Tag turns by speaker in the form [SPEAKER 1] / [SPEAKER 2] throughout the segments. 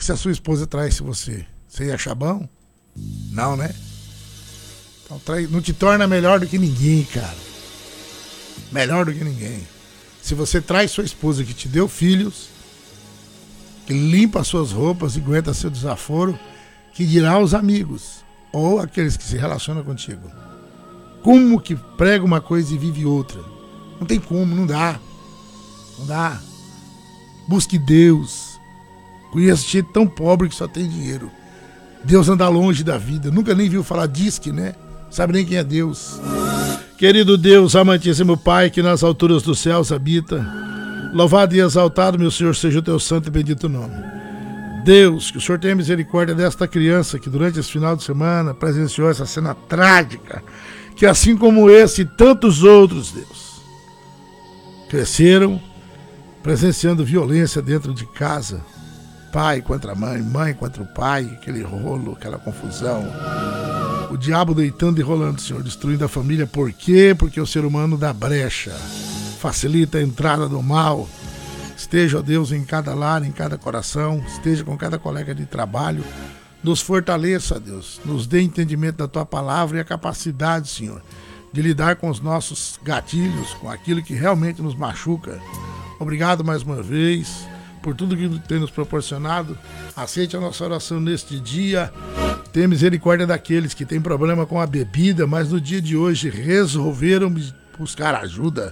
[SPEAKER 1] se a sua esposa traísse você? Você ia achar bom? Não, né? Então não te torna melhor do que ninguém, cara. Melhor do que ninguém. Se você traz sua esposa que te deu filhos, que limpa suas roupas e aguenta seu desaforo, que dirá os amigos ou aqueles que se relacionam contigo. Como que prega uma coisa e vive outra? Não tem como, não dá. Não dá. Busque Deus. Conheço gente tão pobre que só tem dinheiro. Deus anda longe da vida. Nunca nem viu falar disque, né? Sabe nem quem é Deus. Querido Deus, amantíssimo Pai, que nas alturas dos céus habita, louvado e exaltado, meu Senhor, seja o teu santo e bendito nome. Deus, que o Senhor tenha misericórdia desta criança que durante esse final de semana presenciou essa cena trágica, que assim como esse e tantos outros, Deus, cresceram presenciando violência dentro de casa, pai contra mãe, mãe contra o pai, aquele rolo, aquela confusão. O diabo deitando e rolando, Senhor, destruindo a família. Por quê? Porque o ser humano dá brecha, facilita a entrada do mal. Esteja, ó Deus, em cada lar, em cada coração, esteja com cada colega de trabalho. Nos fortaleça, Deus, nos dê entendimento da Tua palavra e a capacidade, Senhor, de lidar com os nossos gatilhos, com aquilo que realmente nos machuca. Obrigado mais uma vez por tudo que tem nos proporcionado. Aceite a nossa oração neste dia. Tenha misericórdia daqueles que têm problema com a bebida, mas no dia de hoje resolveram buscar ajuda.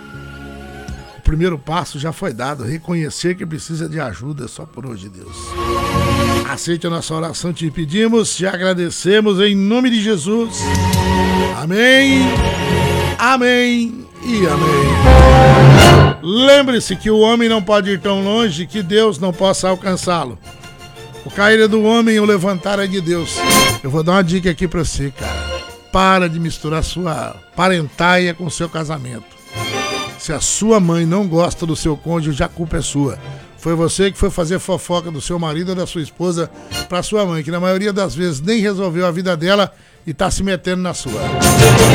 [SPEAKER 1] O primeiro passo já foi dado, reconhecer que precisa de ajuda só por hoje, Deus. Aceite a nossa oração, te pedimos, te agradecemos em nome de Jesus. Amém, amém e amém. Lembre-se que o homem não pode ir tão longe que Deus não possa alcançá-lo. O cair é do homem e o levantar é de Deus. Eu vou dar uma dica aqui pra você, cara. Para de misturar sua parentaia com o seu casamento. Se a sua mãe não gosta do seu cônjuge, a culpa é sua. Foi você que foi fazer fofoca do seu marido ou da sua esposa pra sua mãe, que na maioria das vezes nem resolveu a vida dela e tá se metendo na sua.